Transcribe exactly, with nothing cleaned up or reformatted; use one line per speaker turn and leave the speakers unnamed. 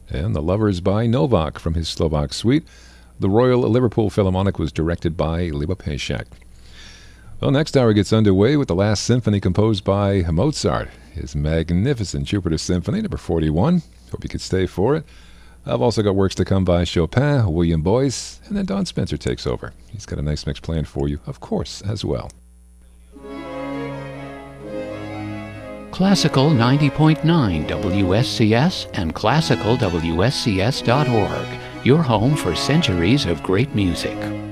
And The Lovers by Novak from his Slovak suite. The Royal Liverpool Philharmonic was directed by Liba Peszek. Well, next hour gets underway with the last symphony composed by Mozart, his magnificent Jupiter Symphony, number forty-one. Hope you could stay for it. I've also got works to come by Chopin, William Boyce, and then Don Spencer takes over. He's got a nice mix planned for you, of course, as well.
Classical ninety point nine W S C S and classical W S C S dot org, your home for centuries of great music.